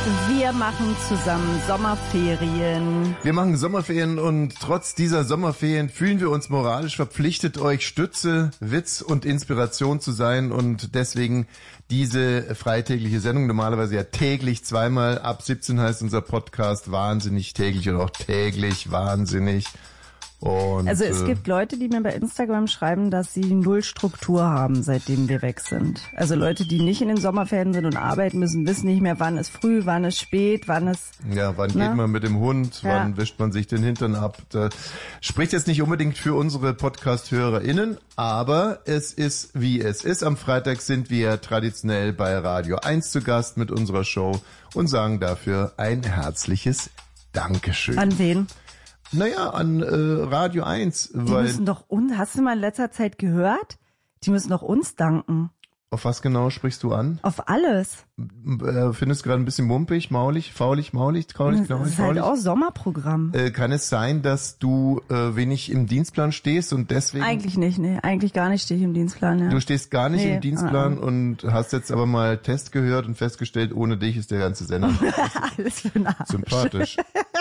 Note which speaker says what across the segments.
Speaker 1: Wir machen zusammen Sommerferien.
Speaker 2: Wir machen Sommerferien und trotz dieser Sommerferien fühlen wir uns moralisch verpflichtet, euch Stütze, Witz und Inspiration zu sein und deswegen diese freitägliche Sendung, normalerweise ja täglich, zweimal ab 17 heißt unser Podcast wahnsinnig täglich oder auch täglich wahnsinnig. Und,
Speaker 1: also es gibt Leute, die mir bei Instagram schreiben, dass sie null Struktur haben, seitdem wir weg sind. Also Leute, die nicht in den Sommerferien sind und arbeiten müssen, wissen nicht mehr, wann ist früh, wann ist spät, wann ist...
Speaker 2: Ja, wann geht man mit dem Hund, wann wischt man sich den Hintern ab. Das spricht jetzt nicht unbedingt für unsere Podcast-HörerInnen, aber es ist, wie es ist. Am Freitag sind wir traditionell bei Radio 1 zu Gast mit unserer Show und sagen dafür ein herzliches Dankeschön.
Speaker 1: An wen?
Speaker 2: Naja, an Radio 1.
Speaker 1: Die müssen doch uns, hast du mal in letzter Zeit gehört? Die müssen doch uns danken.
Speaker 2: Auf was genau sprichst du an?
Speaker 1: Auf alles.
Speaker 2: Findest du gerade ein bisschen mumpig, maulig, faulig, maulig, kraulig,
Speaker 1: das ist halt auch Sommerprogramm.
Speaker 2: Kann es sein, dass du wenig im Dienstplan stehst und deswegen...
Speaker 1: Eigentlich nicht, nee. Eigentlich gar nicht stehe ich im Dienstplan, ja.
Speaker 2: Du stehst gar nicht im Dienstplan und hast jetzt aber mal Test gehört und festgestellt, ohne dich ist der ganze Sender
Speaker 1: alles für den Arsch.
Speaker 2: Sympathisch.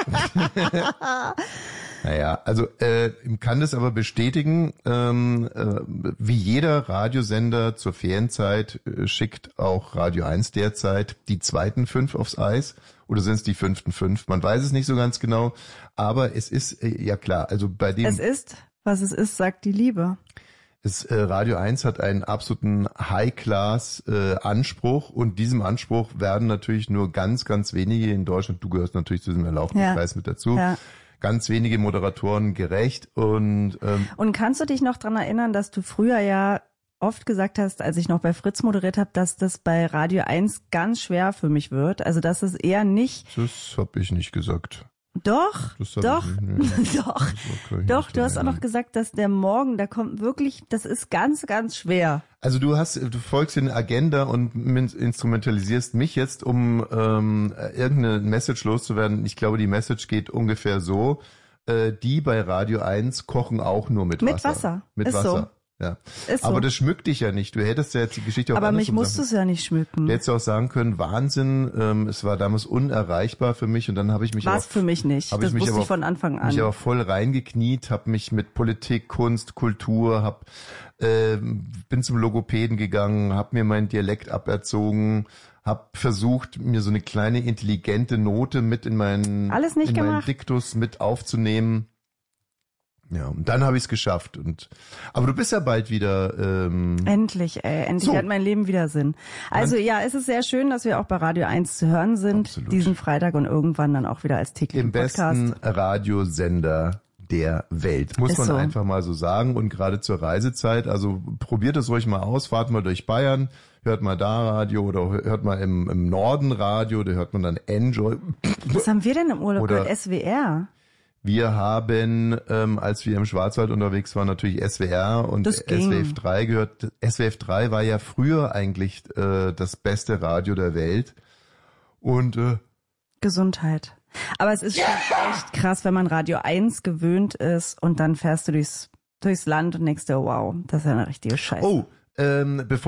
Speaker 2: Naja, also kann das aber bestätigen, wie jeder Radiosender zur Ferienzeit schickt auch Radio 1 derzeit die zweiten 5 aufs Eis. Oder sind es die 5. 5? Man weiß es nicht so ganz genau, aber es ist, ja klar, also bei dem...
Speaker 1: Es ist, was es ist, sagt die Liebe.
Speaker 2: Radio 1 hat einen absoluten High-Class-Anspruch und diesem Anspruch werden natürlich nur ganz, ganz wenige in Deutschland, du gehörst natürlich zu diesem erlauchten Kreis mit dazu, ganz wenige Moderatoren gerecht. Und
Speaker 1: kannst du dich noch dran erinnern, dass du früher ja oft gesagt hast, als ich noch bei Fritz moderiert habe, dass das bei Radio 1 ganz schwer für mich wird, also dass es eher nicht...
Speaker 2: Das habe ich nicht gesagt.
Speaker 1: Doch, doch, du hast auch noch gesagt, dass der Morgen, da kommt wirklich, das ist ganz, ganz schwer.
Speaker 2: Also du folgst in Agenda und instrumentalisierst mich jetzt, um irgendeine Message loszuwerden. Ich glaube, die Message geht ungefähr so, die bei Radio 1 kochen auch nur mit Wasser. Mit Wasser.
Speaker 1: So.
Speaker 2: Ja. Aber das schmückt dich ja nicht. Du hättest ja jetzt die Geschichte auch
Speaker 1: aber mich musst du es ja nicht schmücken.
Speaker 2: Du hättest auch sagen können, Wahnsinn, es war damals unerreichbar für mich und dann habe ich mich
Speaker 1: War's für mich nicht. Das wusste ich von Anfang an.
Speaker 2: Mich aber voll reingekniet, habe mich mit Politik, Kunst, Kultur, bin zum Logopäden gegangen, habe mir meinen Dialekt aberzogen, habe versucht, mir so eine kleine intelligente Note mit in meinen Diktus mit aufzunehmen. Ja, und dann habe ich es geschafft. Aber du bist ja bald wieder...
Speaker 1: Endlich hat mein Leben wieder Sinn. Also ja, es ist sehr schön, dass wir auch bei Radio 1 zu hören sind, absolut. Diesen Freitag und irgendwann dann auch wieder als täglichen Podcast.
Speaker 2: Im besten Radiosender der Welt, muss man einfach mal so sagen. Und gerade zur Reisezeit, also probiert es ruhig mal aus, fahrt mal durch Bayern, hört mal da Radio oder hört mal im Norden Radio, da hört man dann Enjoy.
Speaker 1: Was haben wir denn im Urlaub gehört? SWR?
Speaker 2: Wir haben, als wir im Schwarzwald unterwegs waren, natürlich SWR und SWF 3 gehört. SWF 3 war ja früher eigentlich das beste Radio der Welt. Und
Speaker 1: Gesundheit. Aber es ist schon echt krass, wenn man Radio 1 gewöhnt ist und dann fährst du durchs Land und denkst dir, wow, das ist ja eine richtige Scheiße.
Speaker 2: Oh, bevor